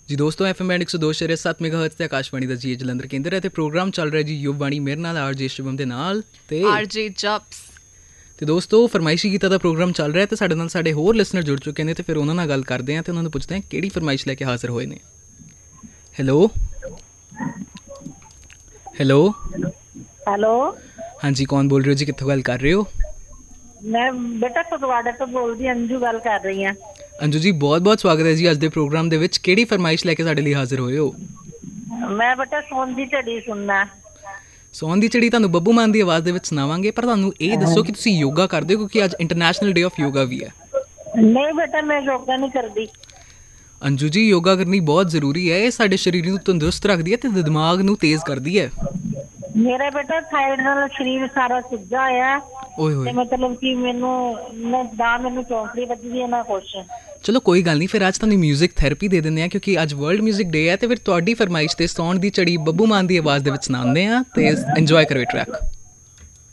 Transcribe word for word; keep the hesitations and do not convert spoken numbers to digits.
ਜੀ ਦੋਸਤੋ, F M band ਇੱਕ ਸੌ ਦੋ ਸ਼ੇਰੇ ਸੱਤ ਮੈਗਾ ਹਰਟਜ਼ ਤੇ ਆਕਾਸ਼ਵਾਣੀ ਦਾ ਜੀ ਜਲੰਧਰ ਕੇਂਦਰ ਹੈ ਤੇ ਪ੍ਰੋਗਰਾਮ ਚੱਲ ਰਿਹਾ ਜੀ ਯੁਵ ਬਾਣੀ ਮੇਰੇ ਨਾਲ ਆਰ ਜੇ ਸ਼ਿਵਮ ਦੇ ਨਾਲ ਤੇ ਆਰ ਜੇ ਜਪਸ। ਤੇ ਦੋਸਤੋ, ਫਰਮਾਇਸ਼ੀ ਗੀਤਾਂ ਦਾ ਪ੍ਰੋਗਰਾਮ ਚੱਲ ਰਿਹਾ ਤੇ ਸਾਡੇ ਨਾਲ ਸਾਡੇ ਹੋਰ ਲਿਸਨਰ ਜੁੜ ਚੁੱਕੇ ਨੇ ਤੇ ਫਿਰ ਉਹਨਾਂ ਨਾਲ ਗੱਲ ਕਰਦੇ ਹਾਂ ਤੇ ਉਹਨਾਂ ਨੂੰ ਪੁੱਛਦੇ ਹਾਂ ਕਿਹੜੀ ਫਰਮਾਇਸ਼ ਲੈ ਕੇ ਹਾਜ਼ਰ ਹੋਏ ਨੇ। ਹੈਲੋ ਹੈਲੋ ਹੈਲੋ, ਹਾਂਜੀ, ਕੌਣ ਬੋਲ ਰਹੇ ਹੋ ਜੀ? ਕਿੱਥੋਂ ਗੱਲ ਕਰ ਰਹੇ ਹੋ? ਮੈਂ ਬੇਟਾ ਫਗਵਾੜਾ ਤੋਂ ਬੋਲਦੀ ਅੰਜੂ ਗੱਲ ਕਰ ਰਹੀ ਹਾਂ। ਅੰਜੂ ਜੀ, ਬਹੁਤ ਬਹੁਤ ਸਵਾਗਤ ਹੈ ਜੀ ਅੱਜ ਦੇ ਪ੍ਰੋਗਰਾਮ ਦੇ ਵਿੱਚ। ਕਿਹੜੀ ਫਰਮਾਇਸ਼ ਲੈ ਕੇ ਸਾਡੇ ਲਈ ਹਾਜ਼ਰ ਹੋਏ ਹੋ? ਮੈਂ ਬੇਟਾ ਸੋਨ ਦੀ ਝੜੀ ਸੁਣਨਾ। ਸੌਣ ਦੀ ਚਿੜੀ ਤੁਹਾਨੂੰ ਬੱਬੂ ਮਾਨ ਦੀ ਆਵਾਜ਼ ਦੇ ਵਿੱਚ ਸੁਣਾਵਾਂਗੇ, ਪਰ ਤੁਹਾਨੂੰ ਇਹ ਦੱਸੋ ਕਿ ਤੁਸੀਂ ਯੋਗਾ ਕਰਦੇ ਹੋ, ਕਿਉਂਕਿ ਅੱਜ ਇੰਟਰਨੈਸ਼ਨਲ ਡੇ ਆਫ ਯੋਗਾ ਵੀ ਹੈ। ਨਹੀਂ ਬੇਟਾ, ਮੈਂ ਯੋਗਾ ਨਹੀਂ ਕਰਦੀ। ਅੰਜੂ ਜੀ, ਯੋਗਾ ਕਰਨੀ ਬਹੁਤ ਜ਼ਰੂਰੀ ਹੈ। ਇਹ ਸਾਡੇ ਸਰੀਰ ਨੂੰ ਤੰਦਰੁਸਤ ਰੱਖਦੀ ਹੈ ਤੇ ਦਿਮਾਗ ਨੂੰ ਤੇਜ਼ ਕਰਦੀ ਹੈ। ਮੇਰਾ ਬੇਟਾ ਥਾਇਰਾਇਡ ਨਾਲ ਸਰੀਰ ਸਾਰਾ ਸੁੱਜਾ ਹੋਇਆ ਓਏ ਤੇ ਹੋਏ, ਮਤਲਬ ਕਿ ਮੈਨੂੰ ਨਾ ਦਾ ਮੈਨੂੰ ਚੌਂਕੜੀ ਵੱਜਦੀ ਹੈ ਨਾ ਕੁਛ। ਚਲੋ ਕੋਈ ਗੱਲ ਨਹੀਂ, ਫਿਰ ਅੱਜ ਤੁਹਾਨੂੰ ਮਿਊਜ਼ਿਕ ਥੈਰੇਪੀ ਦੇ ਦਿੰਦੇ ਹਾਂ ਕਿਉਂਕਿ ਅੱਜ ਵਰਲਡ ਮਿਊਜ਼ਿਕ ਡੇ ਹੈ। ਤੇ ਫਿਰ ਤੁਹਾਡੀ ਫਰਮਾਇਸ਼ ਤੇ ਸੌਣ ਦੀ ਚੜੀ ਬੱਬੂ ਮਾਨ ਦੀ ਆਵਾਜ਼ ਦੇ ਵਿੱਚ ਸੁਣਾਉਂਦੇ ਹਾਂ ਤੇ ਇੰਜੋਏ ਕਰੋ ਇਹ ਟਰੈਕ।